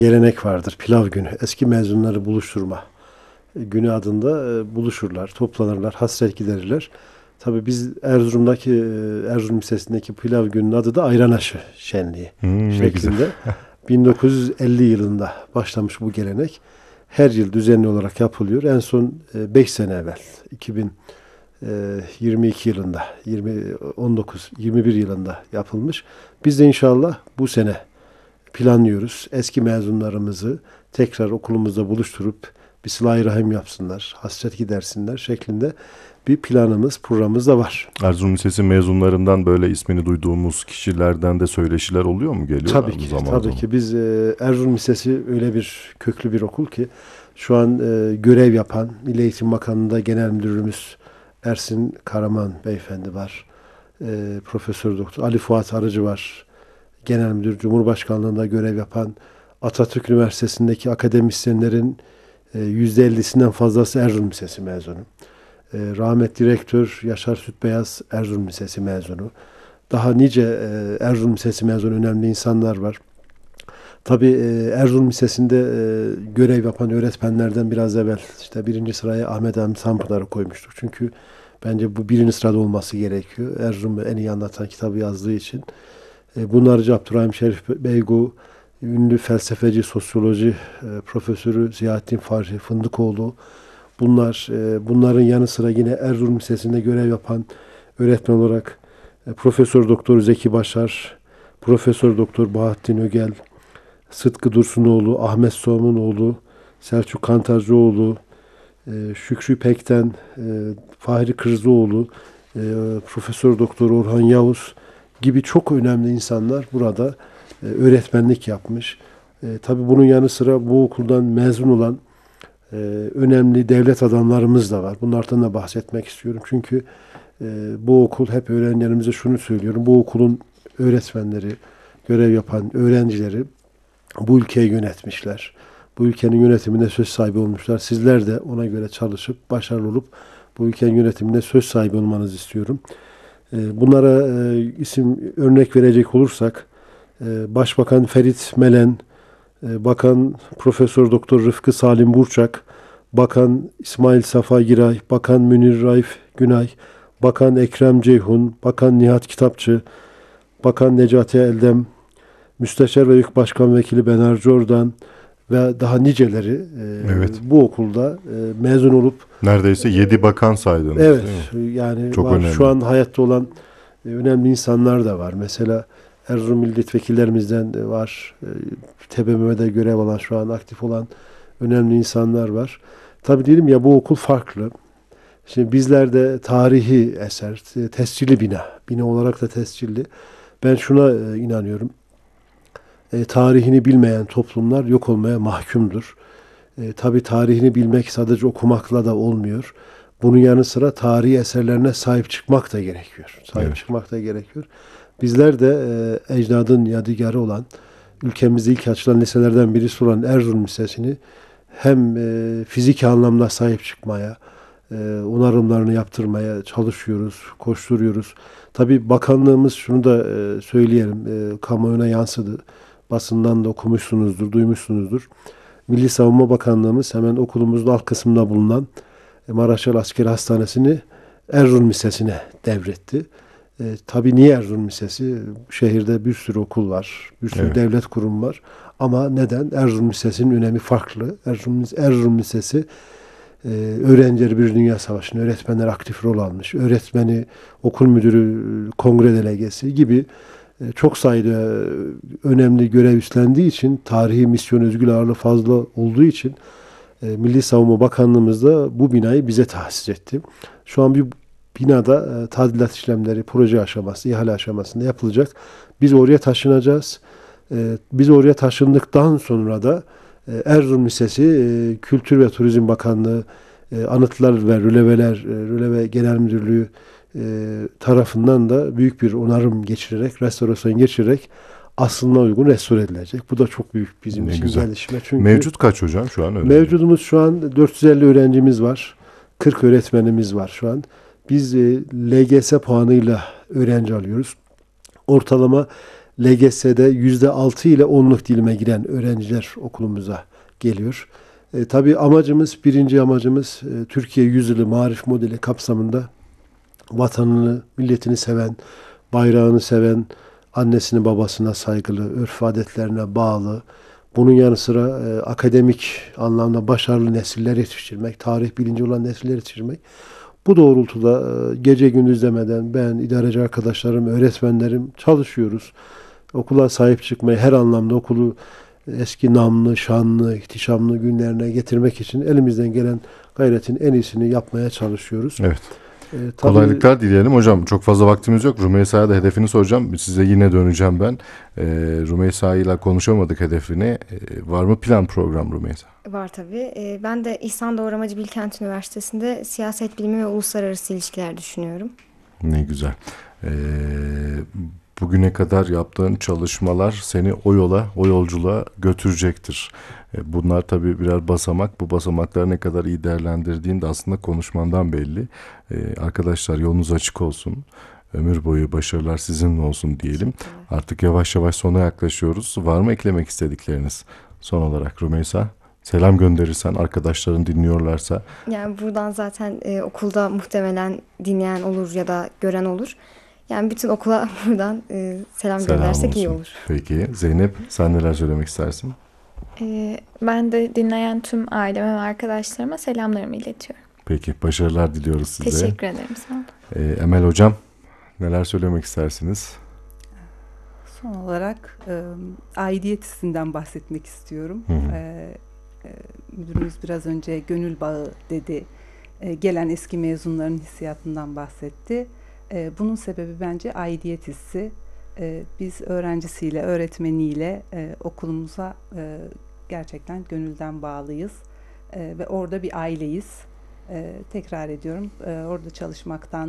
gelenek vardır. Pilav günü. Eski mezunları buluşturma günü adında buluşurlar, toplanırlar, hasret giderirler. Tabii biz Erzurum'daki Erzurum Lisesi'ndeki pilav gününün adı da ayran aşı şenliği Ne güzel. şeklinde. 1950 yılında başlamış bu gelenek. Her yıl düzenli olarak yapılıyor. En son 5 sene evvel 2022 yılında 21 yılında yapılmış. Biz de inşallah bu sene planlıyoruz. Eski mezunlarımızı tekrar okulumuzda buluşturup bir sıla-i rahim yapsınlar, hasret gidersinler şeklinde bir planımız, programımız da var. Erzurum Lisesi mezunlarından böyle ismini duyduğumuz kişilerden de söyleşiler oluyor mu? Geliyorlar Tabii mı ki, zaman tabii zaman? ki. Biz Erzurum Lisesi öyle bir köklü bir okul ki şu an görev yapan Milli Eğitim Bakanlığı'nda Genel Müdürümüz Ersin Karaman Beyefendi var. Profesör Doktor Ali Fuat Arıcı var. Genel Müdür Cumhurbaşkanlığında görev yapan Atatürk Üniversitesi'ndeki akademisyenlerin %50'sinden fazlası Erzurum Lisesi mezunu. Rahmetli Rektör Yaşar Sütbeyaz Erzurum Lisesi mezunu. Daha nice Erzurum Lisesi mezunu önemli insanlar var. Tabii Erzurum Lisesi'nde görev yapan öğretmenlerden biraz evvel işte birinci sıraya Ahmet Hamdi Tanpınar'ı koymuştuk. Çünkü bence bu birinci sırada olması gerekiyor. Erzurum'u en iyi anlatan kitabı yazdığı için. Bunlarca Abdurrahim Şerif Beygu, ünlü felsefeci, sosyoloji profesörü Ziyaettin Fahri Fındıkoğlu. Bunların yanı sıra yine Erzurum Lisesi'nde görev yapan öğretmen olarak Profesör Doktor Zeki Başar, Profesör Doktor Bahattin Ögel, Sıtkı Dursunoğlu, Ahmet Somunoğlu, Selçuk Kantarcıoğlu, Şükrü Pekten, Fahri Kırzoğlu, Profesör Doktor Orhan Yavuz gibi çok önemli insanlar burada öğretmenlik yapmış. Tabii bunun yanı sıra bu okuldan mezun olan önemli devlet adamlarımız da var. Bunlardan da bahsetmek istiyorum. Çünkü bu okul hep öğrencilerimize şunu söylüyorum. Bu okulun öğretmenleri, görev yapan öğrencileri bu ülkeyi yönetmişler. Bu ülkenin yönetiminde söz sahibi olmuşlar. Sizler de ona göre çalışıp başarılı olup bu ülkenin yönetiminde söz sahibi olmanızı istiyorum. Bunlara isim örnek verecek olursak Başbakan Ferit Melen, Bakan Profesör Doktor Rıfkı Salim Burçak, Bakan İsmail Safa Giray, Bakan Münir Raif Günay, Bakan Ekrem Ceyhun, Bakan Nihat Kitapçı, Bakan Necati Eldem, Müsteşar ve Büyük Başkan Vekili Benar Jordan ve daha niceleri Evet. bu okulda mezun olup Neredeyse 7 bakan saydınız, evet, değil mi? yani Çok var. önemli. Şu an hayatta olan önemli insanlar da var. Mesela Erzurum milletvekillerimizden de var. TBMM'de görev alan, şu an aktif olan önemli insanlar var. Tabii diyelim ya, bu okul farklı. Şimdi bizlerde tarihi eser, tescilli bina. Bina olarak da tescilli. Ben şuna inanıyorum. Tarihini bilmeyen toplumlar yok olmaya mahkumdur. Tabii tarihini bilmek sadece okumakla da olmuyor. Bunun yanı sıra tarihi eserlerine sahip çıkmak da gerekiyor. Evet. Çıkmak da gerekiyor. Bizler de ecdadın yadigarı olan, ülkemizde ilk açılan liselerden birisi olan Erzurum Lisesi'ni hem fiziki anlamda sahip çıkmaya, onarımlarını yaptırmaya çalışıyoruz, koşturuyoruz. Tabii bakanlığımız, şunu da söyleyelim, kamuoyuna yansıdı. Basından da okumuşsunuzdur, duymuşsunuzdur. Milli Savunma Bakanlığımız hemen okulumuzun alt kısmında bulunan Maraşal Askeri Hastanesi'ni Erzurum Lisesi'ne devretti. Tabii niye Erzurum Lisesi? Şehirde bir sürü okul var, bir sürü Evet. devlet kurumu var. Ama neden? Erzurum Lisesi'nin önemi farklı. Erzurum Lisesi öğrencileri bir dünya savaşında öğretmenler aktif rol almış. Öğretmeni, okul müdürü, kongre delegesi gibi çok sayıda önemli görev üstlendiği için, tarihi misyon özgül ağırlığı fazla olduğu için Milli Savunma Bakanlığımız da bu binayı bize tahsis etti. Şu an bir binada tadilat işlemleri proje aşaması, ihale aşamasında yapılacak. Biz oraya taşınacağız. Biz oraya taşındıktan sonra da Erzurum Lisesi Kültür ve Turizm Bakanlığı Anıtlar ve Röleve Genel Müdürlüğü tarafından da büyük bir onarım geçirerek, restorasyon geçirerek aslına uygun restore edilecek. Bu da çok büyük bizim Ne için güzel. gelişme. Çünkü Mevcut kaç hocam şu an öğrenci? mevcudumuz şu an 450 öğrencimiz var. 40 öğretmenimiz var şu an. Biz LGS puanıyla öğrenci alıyoruz. Ortalama LGS'de %6 ile 10'luk dilime giren öğrenciler okulumuza geliyor. Tabii birinci amacımız Türkiye Yüzyılı Marif Modeli kapsamında vatanını, milletini seven, bayrağını seven, annesine babasına saygılı, örf adetlerine bağlı, bunun yanı sıra akademik anlamda başarılı nesiller yetiştirmek, tarih bilinci olan nesiller yetiştirmek. Bu doğrultuda gece gündüz demeden ben, idareci arkadaşlarım, öğretmenlerim çalışıyoruz. Okula sahip çıkmayı, her anlamda okulu eski namlı, şanlı, ihtişamlı günlerine getirmek için elimizden gelen gayretin en iyisini yapmaya çalışıyoruz. Evet. Kolaylıklar dileyelim. Hocam çok fazla vaktimiz yok. Rümeysa'ya da hedefini soracağım. Size yine döneceğim ben. Rümeysa ile konuşamadık hedefini. Var mı plan program Rümeysa? Var tabii. Ben de İhsan Doğramacı Bilkent Üniversitesi'nde siyaset bilimi ve uluslararası ilişkiler düşünüyorum. Ne güzel. Bugüne kadar yaptığın çalışmalar seni o yolculuğa götürecektir. Bunlar tabii birer basamak. Bu basamakları ne kadar iyi değerlendirdiğin de aslında konuşmandan belli. Arkadaşlar yolunuz açık olsun. Ömür boyu başarılar sizinle olsun diyelim. Artık yavaş yavaş sona yaklaşıyoruz. Var mı eklemek istedikleriniz? Son olarak Rümeysa, selam gönderirsen, arkadaşların dinliyorlarsa. Yani buradan zaten okulda muhtemelen dinleyen olur ya da gören olur. Yani bütün okula buradan selam göndersek olsun. iyi olur. Peki Zeynep, sen neler söylemek istersin? Ben de dinleyen tüm aileme ve arkadaşlarıma selamlarımı iletiyorum. Peki, başarılar diliyoruz size. Teşekkür ederim, sağ olun. Emel Hocam, neler söylemek istersiniz? Son olarak aidiyet hissinden bahsetmek istiyorum. Müdürümüz biraz önce gönül bağı dedi. Gelen eski mezunların hissiyatından bahsetti. Bunun sebebi bence aidiyet hissi. Biz öğrencisiyle, öğretmeniyle okulumuza gerçekten gönülden bağlıyız. Ve orada bir aileyiz. Tekrar ediyorum, orada çalışmaktan,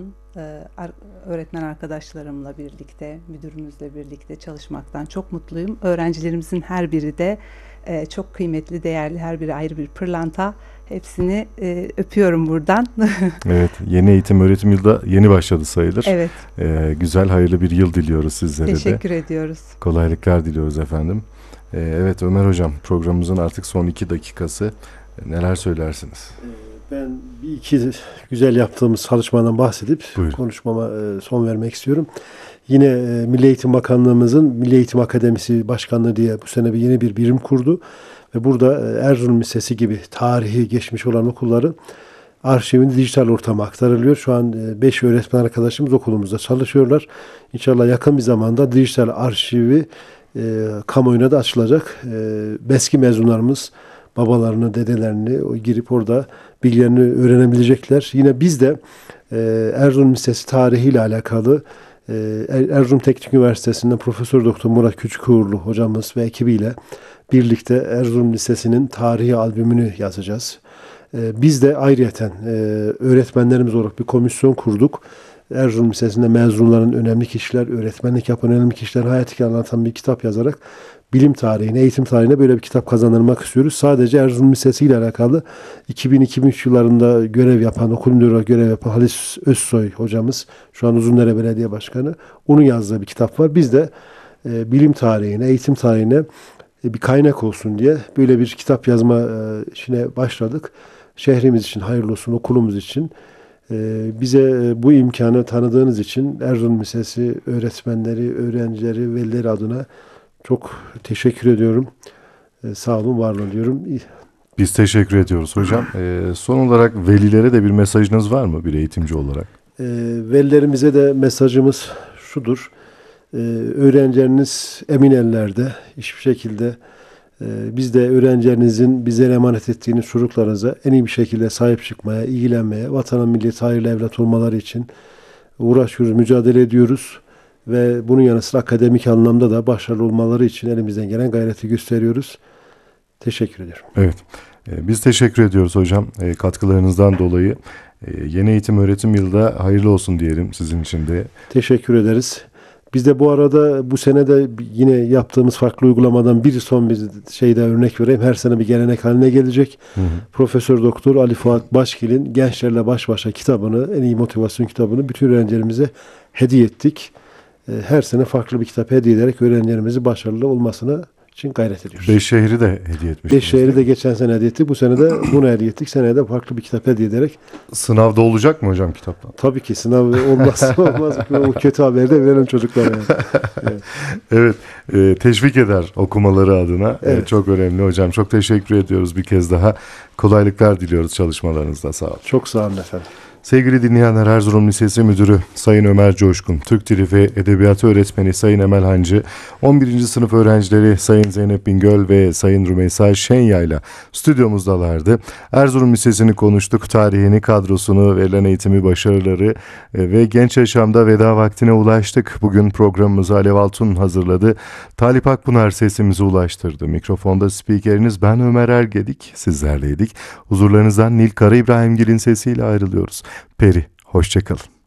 öğretmen arkadaşlarımla birlikte, müdürümüzle birlikte çalışmaktan çok mutluyum. Öğrencilerimizin her biri de çok kıymetli, değerli, her biri ayrı bir pırlanta. Hepsini öpüyorum buradan. Evet, yeni eğitim öğretim yılda yeni başladı sayılır. Evet. Güzel, hayırlı bir yıl diliyoruz sizlere de. Teşekkür ediyoruz. Kolaylıklar diliyoruz efendim. Evet Ömer Hocam, programımızın artık son 2 dakikası. Neler söylersiniz? Ben bir iki güzel yaptığımız çalışmadan bahsedip Buyurun. konuşmama son vermek istiyorum. Yine Milli Eğitim Bakanlığımızın Milli Eğitim Akademisi Başkanlığı diye bu sene yeni bir birim kurdu. Ve burada Erzurum Lisesi gibi tarihi geçmiş olan okulların arşivini dijital ortama aktarılıyor. Şu an 5 öğretmen arkadaşımız okulumuzda çalışıyorlar. İnşallah yakın bir zamanda dijital arşivi kamuoyuna da açılacak. Eski mezunlarımız babalarını, dedelerini girip orada bilgilerini öğrenebilecekler. Yine biz de Erzurum Lisesi tarihiyle alakalı Erzurum Teknik Üniversitesi'nden Profesör Doktor Murat Küçükuğurlu hocamız ve ekibiyle birlikte Erzurum Lisesi'nin tarihi albümünü yazacağız. Biz de ayrıyeten öğretmenlerimiz olarak bir komisyon kurduk. Erzurum Lisesi'nde mezunların önemli kişiler, öğretmenlik yapan önemli kişilerin hayatını anlatan bir kitap yazarak bilim tarihine, eğitim tarihine böyle bir kitap kazandırmak istiyoruz. Sadece Erzurum Lisesi ile alakalı 2000-2003 yıllarında görev yapan, okul müdürü olarak görev yapan Halis Özsoy hocamız, şu an Uzundere Belediye Başkanı, onun yazdığı bir kitap var. Biz de bilim tarihine, eğitim tarihine bir kaynak olsun diye böyle bir kitap yazma işine başladık. Şehrimiz için hayırlı olsun, okulumuz için. Bize bu imkanı tanıdığınız için Erzurum Lisesi öğretmenleri, öğrencileri, velileri adına çok teşekkür ediyorum. Sağ olun, var olun diyorum. Biz teşekkür ediyoruz hocam. Son olarak velilere de bir mesajınız var mı bir eğitimci olarak? Velilerimize de mesajımız şudur. Öğrencileriniz emin ellerde. Hiçbir şekilde biz de öğrencilerinizin bize emanet ettiğiniz çocuklarınıza en iyi bir şekilde sahip çıkmaya, ilgilenmeye, vatana millete hayırlı evlat olmaları için uğraşıyoruz, mücadele ediyoruz. Ve bunun yanı sıra akademik anlamda da başarılı olmaları için elimizden gelen gayreti gösteriyoruz. Teşekkür ediyorum. Evet. Biz teşekkür ediyoruz hocam katkılarınızdan dolayı. Yeni eğitim öğretim yılda hayırlı olsun diyelim sizin için de. Teşekkür ederiz. Biz de bu arada bu sene de yine yaptığımız farklı uygulamadan son bir şeyde örnek vereyim. Her sene bir gelenek haline gelecek. Profesör Doktor Ali Fuat Başkil'in Gençlerle Baş Başa kitabını, en iyi motivasyon kitabını bütün öğrencilerimize hediye ettik. her sene farklı bir kitap hediye ederek öğrencilerimizi başarılı olmasını için gayret ediyoruz. 5 şehri de hediye etmiştiniz. 5 şehri de geçen sene hediye ettik. Bu sene de bunu hediye ettik. Seneye de farklı bir kitap hediye ederek. Sınavda olacak mı hocam kitaptan? Tabii ki sınav olmazsa olmaz. O kötü haberi de verelim çocuklara. Yani. Evet. Evet, teşvik eder okumaları adına. Evet. Çok önemli hocam. Çok teşekkür ediyoruz bir kez daha. Kolaylıklar diliyoruz çalışmalarınızda. Sağ olun. Çok sağ olun efendim. Sevgili dinleyenler, Erzurum Lisesi Müdürü Sayın Ömer Coşkun, Türk Dili ve Edebiyatı Öğretmeni Sayın Emel Hancı, 11. sınıf öğrencileri Sayın Zeynep Bingöl ve Sayın Rümeysa Şenyayla ile stüdyomuzdalardı. Erzurum Lisesi'ni konuştuk, tarihini, kadrosunu, verilen eğitimi, başarıları ve genç yaşamda veda vaktine ulaştık. Bugün programımızı Alev Altun hazırladı. Talip Akpınar sesimizi ulaştırdı. Mikrofonda spikeriniz ben Ömer Ergedik, sizlerleydik. Huzurlarınızdan Nil Kara İbrahimgil'in sesiyle ayrılıyoruz. Peri, hoşça kalın.